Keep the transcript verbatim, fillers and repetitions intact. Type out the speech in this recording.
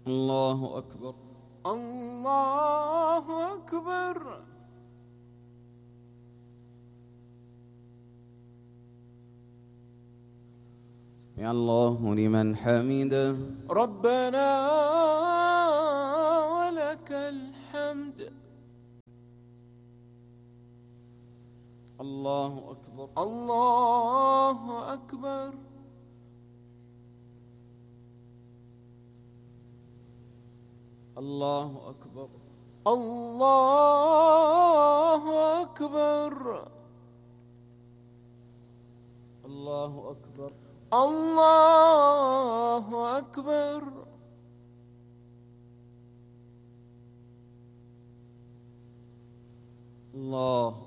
الله أكبر. الله أكبر. سمع الله لمن حمده. ربنا ولك الحمد. الله أكبر. الله أكبر. الله أكبر. الله أكبر. الله أكبر. الله أكبر. الله